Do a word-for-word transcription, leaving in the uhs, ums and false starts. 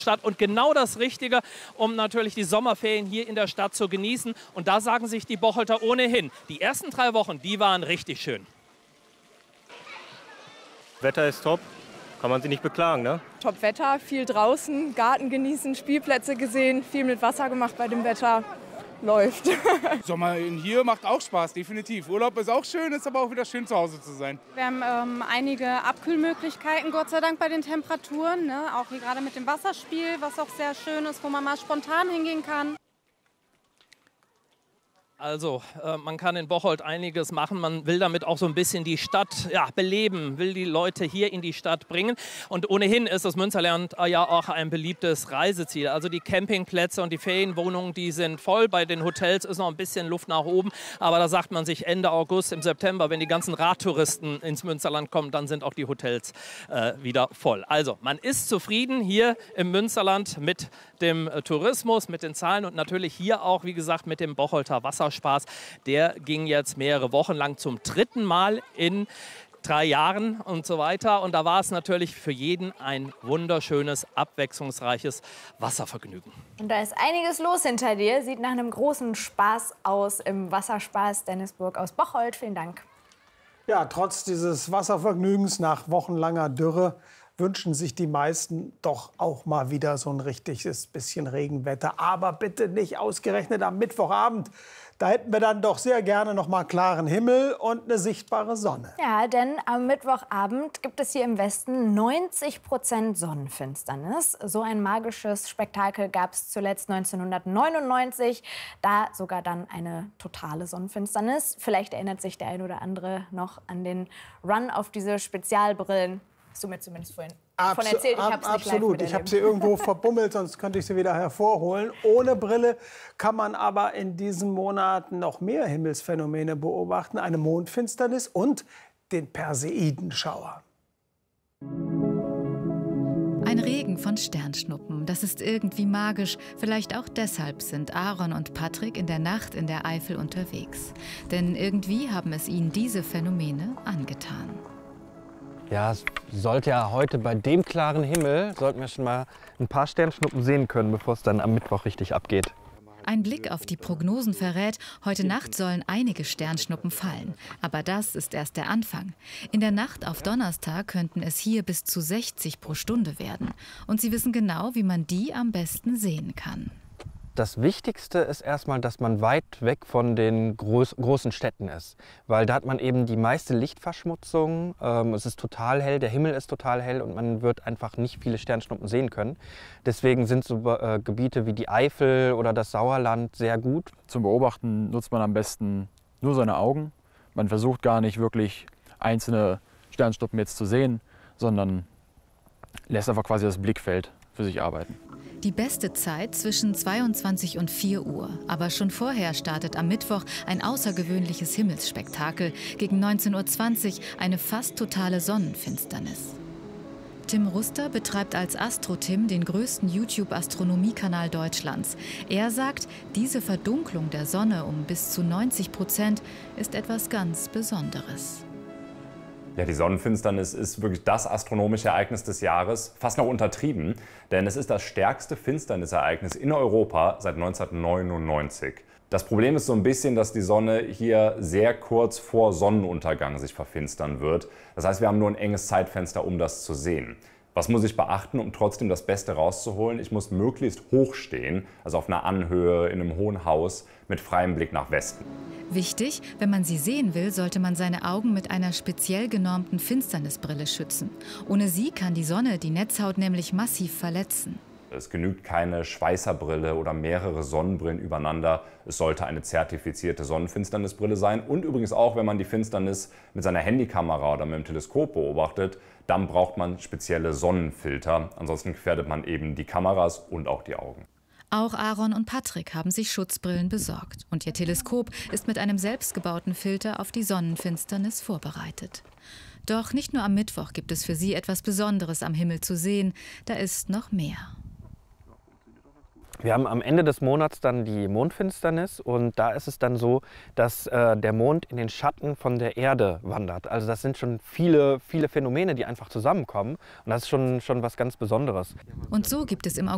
Stadt und genau das Richtige, um natürlich die Sommerferien hier in der Stadt zu genießen. Und da sagen sich die Bocholter ohnehin, die ersten drei Wochen, die waren richtig schön. Wetter ist top, kann man sich nicht beklagen, ne? Top Wetter, viel draußen, Garten genießen, Spielplätze gesehen, viel mit Wasser gemacht bei dem Wetter. Läuft. Sommer hier macht auch Spaß, definitiv. Urlaub ist auch schön, ist aber auch wieder schön zu Hause zu sein. Wir haben ähm, einige Abkühlmöglichkeiten, Gott sei Dank bei den Temperaturen. Ne? Auch hier gerade mit dem Wasserspiel, was auch sehr schön ist, wo man mal spontan hingehen kann. Also äh, man kann in Bocholt einiges machen. Man will damit auch so ein bisschen die Stadt ja, beleben, will die Leute hier in die Stadt bringen. Und ohnehin ist das Münsterland äh, ja auch ein beliebtes Reiseziel. Also die Campingplätze und die Ferienwohnungen, die sind voll. Bei den Hotels ist noch ein bisschen Luft nach oben. Aber da sagt man sich Ende August, im September, wenn die ganzen Radtouristen ins Münsterland kommen, dann sind auch die Hotels äh, wieder voll. Also man ist zufrieden hier im Münsterland mit dem äh, Tourismus, mit den Zahlen und natürlich hier auch, wie gesagt, mit dem Bocholter Wasser. Spaß. Der ging jetzt mehrere Wochen lang zum dritten Mal in drei Jahren und so weiter. Und da war es natürlich für jeden ein wunderschönes, abwechslungsreiches Wasservergnügen. Und da ist einiges los hinter dir. Sieht nach einem großen Spaß aus im Wasserspaß. Dennis Burg aus Bocholt, vielen Dank. Ja, trotz dieses Wasservergnügens nach wochenlanger Dürre wünschen sich die meisten doch auch mal wieder so ein richtiges bisschen Regenwetter. Aber bitte nicht ausgerechnet am Mittwochabend. Da hätten wir dann doch sehr gerne noch mal klaren Himmel und eine sichtbare Sonne. Ja, denn am Mittwochabend gibt es hier im Westen neunzig Prozent Sonnenfinsternis. So ein magisches Spektakel gab es zuletzt neunzehnhundertneunundneunzig. Da sogar dann eine totale Sonnenfinsternis. Vielleicht erinnert sich der ein oder andere noch an den Run auf diese Spezialbrillen. Hast du mir zumindest vorhin davon erzählt, ich habe es nicht Absolut, live ich habe sie irgendwo verbummelt, sonst könnte ich sie wieder hervorholen. Ohne Brille kann man aber in diesen Monaten noch mehr Himmelsphänomene beobachten. Eine Mondfinsternis und den Perseidenschauer. Ein Regen von Sternschnuppen, das ist irgendwie magisch. Vielleicht auch deshalb sind Aaron und Patrick in der Nacht in der Eifel unterwegs. Denn irgendwie haben es ihnen diese Phänomene angetan. Ja, es sollte ja heute bei dem klaren Himmel, sollten wir schon mal ein paar Sternschnuppen sehen können, bevor es dann am Mittwoch richtig abgeht. Ein Blick auf die Prognosen verrät, heute Nacht sollen einige Sternschnuppen fallen. Aber das ist erst der Anfang. In der Nacht auf Donnerstag könnten es hier bis zu sechzig pro Stunde werden. Und sie wissen genau, wie man die am besten sehen kann. Das Wichtigste ist erstmal, dass man weit weg von den groß, großen Städten ist. Weil da hat man eben die meiste Lichtverschmutzung. Ähm, es ist total hell, der Himmel ist total hell und man wird einfach nicht viele Sternschnuppen sehen können. Deswegen sind so äh, Gebiete wie die Eifel oder das Sauerland sehr gut. Zum Beobachten nutzt man am besten nur seine Augen. Man versucht gar nicht wirklich einzelne Sternschnuppen jetzt zu sehen, sondern lässt einfach quasi das Blickfeld für sich arbeiten. Die beste Zeit zwischen zweiundzwanzig und vier Uhr. Aber schon vorher startet am Mittwoch ein außergewöhnliches Himmelsspektakel. Gegen neunzehn Uhr zwanzig eine fast totale Sonnenfinsternis. Tim Ruster betreibt als AstroTim den größten YouTube-Astronomiekanal Deutschlands. Er sagt, diese Verdunklung der Sonne um bis zu neunzig Prozent ist etwas ganz Besonderes. Ja, die Sonnenfinsternis ist wirklich das astronomische Ereignis des Jahres, fast noch untertrieben, denn es ist das stärkste Finsternisereignis in Europa seit neunzehnhundertneunundneunzig. Das Problem ist so ein bisschen, dass die Sonne hier sehr kurz vor Sonnenuntergang sich verfinstern wird. Das heißt, wir haben nur ein enges Zeitfenster, um das zu sehen. Was muss ich beachten, um trotzdem das Beste rauszuholen? Ich muss möglichst hoch stehen, also auf einer Anhöhe, in einem hohen Haus, mit freiem Blick nach Westen. Wichtig, wenn man sie sehen will, sollte man seine Augen mit einer speziell genormten Finsternisbrille schützen. Ohne sie kann die Sonne die Netzhaut nämlich massiv verletzen. Es genügt keine Schweißerbrille oder mehrere Sonnenbrillen übereinander. Es sollte eine zertifizierte Sonnenfinsternisbrille sein. Und übrigens auch, wenn man die Finsternis mit seiner Handykamera oder mit dem Teleskop beobachtet, dann braucht man spezielle Sonnenfilter. Ansonsten gefährdet man eben die Kameras und auch die Augen. Auch Aaron und Patrick haben sich Schutzbrillen besorgt. Und ihr Teleskop ist mit einem selbstgebauten Filter auf die Sonnenfinsternis vorbereitet. Doch nicht nur am Mittwoch gibt es für sie etwas Besonderes am Himmel zu sehen. Da ist noch mehr. Wir haben am Ende des Monats dann die Mondfinsternis und da ist es dann so, dass äh, der Mond in den Schatten von der Erde wandert. Also das sind schon viele, viele Phänomene, die einfach zusammenkommen und das ist schon, schon was ganz Besonderes. Und so gibt es im August